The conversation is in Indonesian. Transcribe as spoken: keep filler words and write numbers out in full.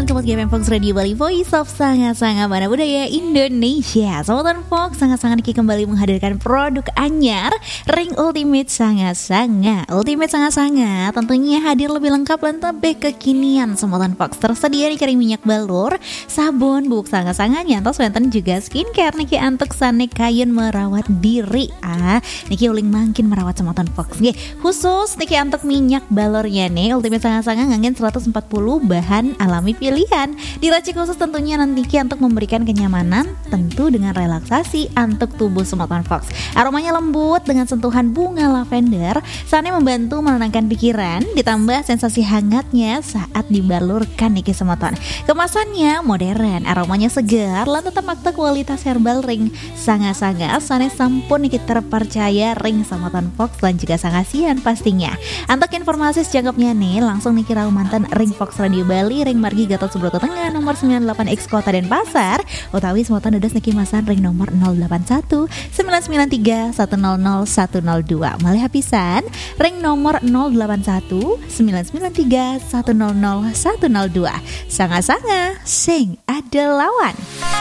Siaran Sobat G M Fox Radio Bali, Voice of Sangat-Sangat Mana Budaya Indonesia. Sobat Fox sangat-sangat Niki kembali menghadirkan produk anyar Ring Ultimate Sangat-Sangat. Ultimate Sangat-Sangat tentunya hadir lebih lengkap dan lebih kekinian. Sobat Fox tersedia di kering minyak balur, sabun, bubuk sangat-sangat, nyantos wenten juga skincare Niki antuk sanek kayun merawat diri. Ah, Niki uling makin merawat Sobat Fox. Nggih, khusus Niki antuk minyak balurnya nih Ultimate Sangat-Sangat ngangin seratus empat puluh bahan alami pilihan. Diracik khusus tentunya nanti untuk memberikan kenyamanan, tentu dengan relaksasi untuk tubuh Sobat Fox. Aromanya lembut dengan sentuhan bunga lavender, saatnya membantu menenangkan pikiran, ditambah sensasi hangatnya saat dibalurkan niki Sobat. Kemasannya modern, aromanya segar, lan tetap akta kualitas herbal Ring sangat-sangat sanes sampun niki terpercaya Ring Sobat Fox dan juga sangasian pastinya. Untuk informasi sejangkapnya nih, langsung niki rau mantan Ring Fox Radio Bali, Ring Margi Gatot Subroto Tengah nomor sembilan puluh delapan X Kota Denpasar, utawi semotan dados niki masan ring nomor nol delapan satu sembilan sembilan tiga satu nol nol satu nol dua. Malih hapisan ring nomor nol delapan satu sembilan sembilan tiga satu nol nol satu nol dua. Sanga-sanga sing ada lawan.